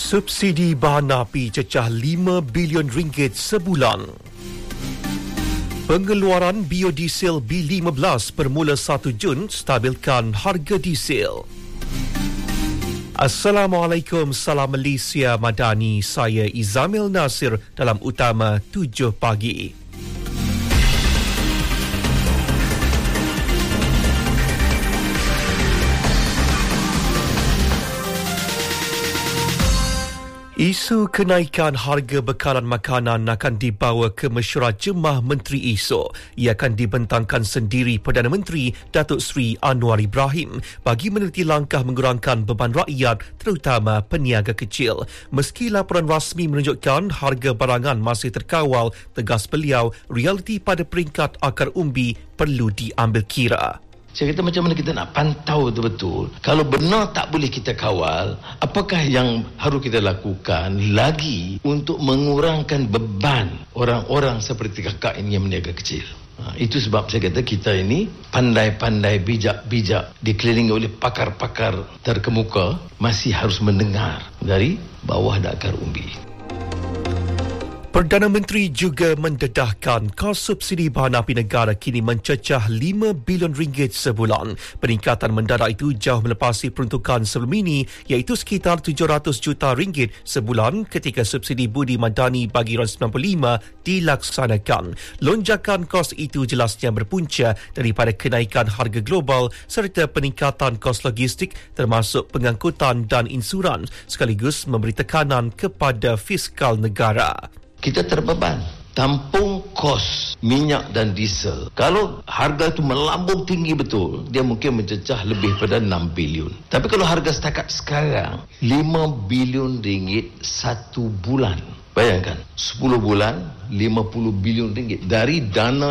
Subsidi bahan api cecah RM5 bilion sebulan. Pengeluaran biodiesel B15 bermula 1 Jun stabilkan harga diesel. Assalamualaikum, salam Malaysia Madani. Saya Izamil Nasir dalam Utama 7 pagi. Isu kenaikan harga bekalan makanan akan dibawa ke mesyuarat Jemaah Menteri esok. Ia akan dibentangkan sendiri Perdana Menteri Datuk Seri Anwar Ibrahim bagi meneliti langkah mengurangkan beban rakyat terutama peniaga kecil. Meski laporan rasmi menunjukkan harga barangan masih terkawal, tegas beliau, realiti pada peringkat akar umbi perlu diambil kira. Saya kata macam mana kita nak pantau betul-betul. Kalau benar tak boleh kita kawal, apakah yang harus kita lakukan lagi untuk mengurangkan beban orang-orang seperti kakak ini yang meniaga kecil. Itu sebab saya kata kita ini pandai-pandai, bijak-bijak, dikelilingi oleh pakar-pakar terkemuka, masih harus mendengar dari bawah dan akar umbi. Perdana Menteri juga mendedahkan kos subsidi bahan api negara kini mencecah RM5 bilion sebulan. Peningkatan mendadak itu jauh melepasi peruntukan sebelum ini iaitu sekitar RM700 juta sebulan ketika subsidi budi madani bagi RON 95 dilaksanakan. Lonjakan kos itu jelasnya berpunca daripada kenaikan harga global serta peningkatan kos logistik termasuk pengangkutan dan insurans sekaligus memberi tekanan kepada fiskal negara. Kita terbeban tampung kos minyak dan diesel. Kalau harga itu melambung tinggi betul, dia mungkin mencecah lebih pada 6 bilion. Tapi kalau harga setakat sekarang RM5 bilion satu bulan. Bayangkan, 10 bulan RM50 bilion dari dana